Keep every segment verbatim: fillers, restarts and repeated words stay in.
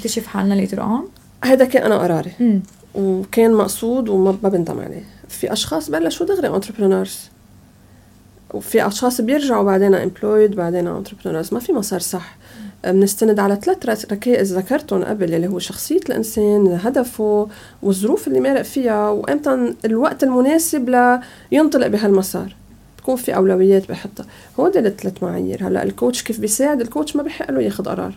نكتشف حالنا later on. هذا كان أنا قراري م. وكان مقصود وما بندم عليه. في أشخاص بلشوا دغري entrepreneurs وفي أشخاص بيرجعوا بعدين employed بعدين entrepreneurs. ما في مسار صح. بنستند على ثلاث ركائز ذكرتهم قبل اللي هو شخصية الإنسان، هدفه والظروف اللي مارق فيها، وإمتى الوقت المناسب لينطلق بهالمسار، تكون في أولويات بحطها. هو ده الثلاث معايير. هلأ الكوتش كيف بيساعد؟ الكوتش ما بيحق له ياخد قرار.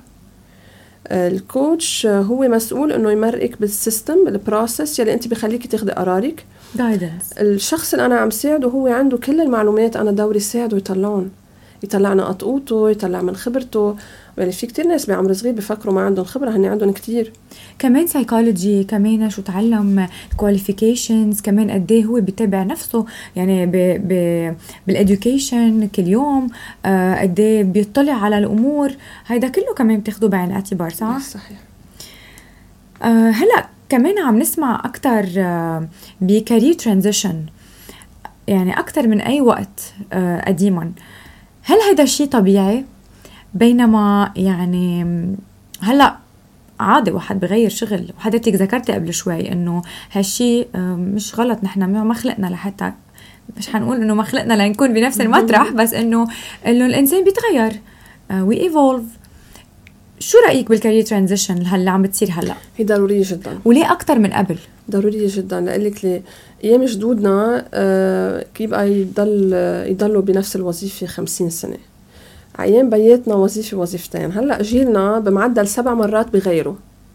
الكوتش هو مسؤول إنه يمرقك بالسيستم البروسيس يلي أنت بيخليك تاخدي قرارك. guidance. الشخص اللي أنا عم ساعده هو عنده كل المعلومات، أنا دوري ساعده يطلعون، يطلعنا قطقوته، يطلع من خبرته. يعني في كتير ناس بعمر صغير بفكروا ما عندهم خبرة، هني عندهم كتير. كمان سايكولوجي، كمان شو تعلم كواليفيكيشنز، كمان قديه هو بيتابع نفسه يعني ب ب بالإدوكيشن كل يوم، آه قديه بيطلع على الأمور. هيدا كله كمان بتاخده بعين الاعتبار، صح؟ صحيح. آه هلأ كمان عم نسمع أكتر آه بكارير ترانزيشن، يعني أكتر من أي وقت آه قديما. هل هيدا الشيء طبيعي؟ بينما يعني هلأ عادي واحد بغير شغل، وحضرتك ذكرتي قبل شوي إنه هالشي مش غلط. نحن ما خلقنا لحتى، مش حنقول إنه ما خلقنا لنكون بنفس المطرح، بس إنه إنه الإنسان بيتغير، we evolve. شو رأيك بالكارير ترانزيشن هلا عم بتصير هلا؟ هي ضرورية جدا. وليه أكتر من قبل؟ ضرورية جدا لقلك لي أيام جدودنا آه يبقى يضل يضلوا بنفس الوظيفة خمسين سنة، أيام بياتنا وظيفة وظيفتين. هلأ جيلنا بمعدل سبع مرات بغيروا.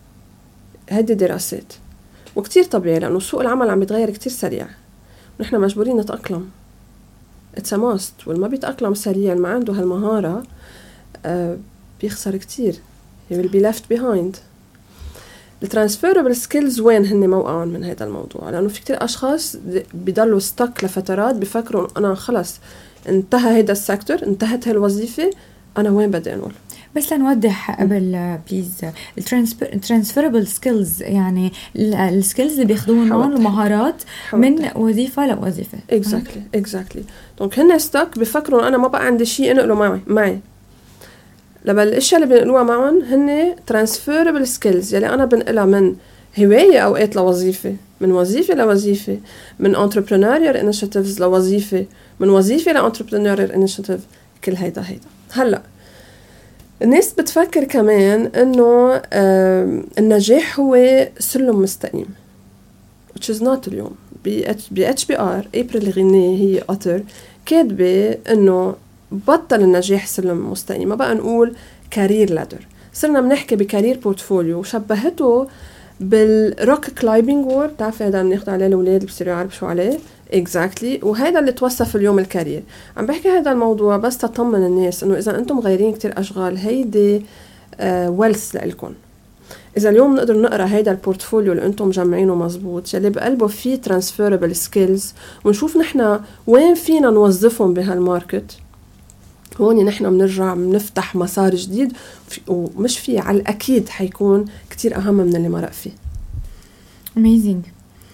هذه دراسات وكتير طبيعي لأنه سوق العمل عم يتغير كتير سريع ونحن مجبورين نتأقلم. It's a must. والما بيتأقلم سريع ما عنده هالمهارة آه بيخسر كتير. he will be left behind. the transferable skills وين هن موقعون من هذا الموضوع؟ لأنه في كتير أشخاص بيضلوا ستك لفترات بيفكروا أنا خلص انتهى هيدا السيكتور، انتهت هالوظيفة، أنا وين بدي أنول؟ بس لنوضح قبل بليز الترانسفيربل سكيلز، يعني السكيلز اللي بياخدوهم المهارات من وظيفة لوظيفة. exactly exactly. دونك هن ستك بيفكروا أنا ما بقى عندي شيء انقله معي معي لما الاشياء اللي بنقلوها معهم هن transferable skills يلي أنا بنقلها من هواية أوقات لوظيفة، من وظيفة لوظيفة، من entrepreneurial initiatives لوظيفة، من وظيفة لانتربرينوريال انيشيتيف. كل هيدا هيدا هلا الناس بتفكر كمان انه آه النجاح هو سلم مستقيم which is not. اليوم ب اتش بي ار ابريل غيني هي قطر كاتبه انه بطل النجاح سلم مستقيم، ما بقى نقول كارير لادر، صرنا بنحكي بكارير بورتفوليو. وشبهته بالروك كلايبنج وورد، بتعرفي هذا بناخد عليه الاولاد بصيروا يعرفوا شو عليه exactly. وهذا اللي توصف اليوم الكارير. عم بحكي هذا الموضوع بس تطمن الناس انه اذا انتم مغيرين كتير اشغال هيدي ويلث uh, لكم. اذا اليوم نقدر نقرا هيدا البورتفوليو اللي انتم مجمعينه مزبوط يلي بقلبه فيه transferable skills ونشوف نحن وين فينا نوظفهم بهالماركت، هون نحن بنرجع بنفتح مسار جديد ومش فيه على الاكيد حيكون كتير اهم من اللي مرق فيه. amazing.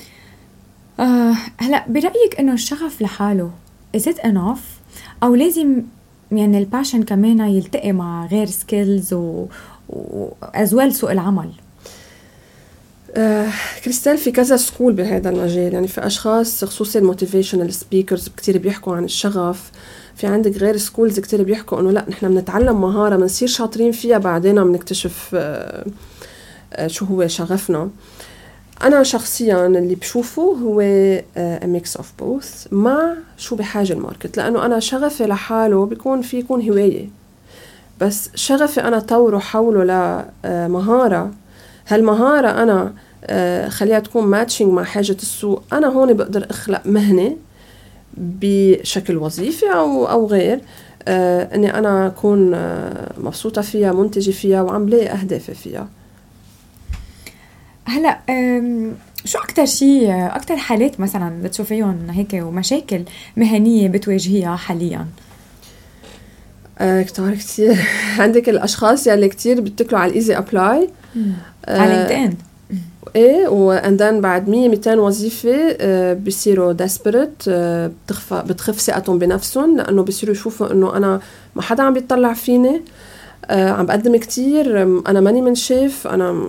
آه هلا برأيك إنه الشغف لحاله is it enough أو لازم يعني الباشن كمان يلتقي مع غير سكيلز و وأزوال سوق العمل؟ آه كريستال في كذا سكول بهذا المجال، يعني في أشخاص خصوصا الموتيفيشنال سبيكرز كتير بيحكوا عن الشغف. في عندك غير سكولز كتير بيحكوا إنه لا نحن بنتعلم مهارة بنصير شاطرين فيها بعدين بنكتشف آه آه شو هو شغفنا. أنا شخصياً اللي بشوفه هو a mix of both مع شو بحاجة الماركت، لأنه أنا شغفي لحاله بيكون في يكون هواية، بس شغفي أنا طوره حوله لمهارة. هالمهارة أنا خليها تكون ماتشينج مع حاجة السوق. أنا هون بقدر أخلق مهنة بشكل وظيفي أو أو غير أني أنا أكون مبسوطة فيها، منتجة فيها، وعم لاقي أهدافي فيها. هلا شو أكتر شيء أكتر حالات مثلا بتشوفيهم هيك ومشاكل مهنية بتواجهيها حاليا؟ آه كتير كتير عندك الأشخاص يلي كتير بيتكلوا على الإيزي أبلاي آه على لينكدين. إيه وأندان بعد مية ميتين وظيفة آه بيصيروا desperate، آه بتخف بتخف ثقتهم بنفسهم لأنه بيصيروا يشوفوا إنه أنا ما حدا عم بيطلع فيني، آه عم بقدم كتير، أنا ماني من شاف، أنا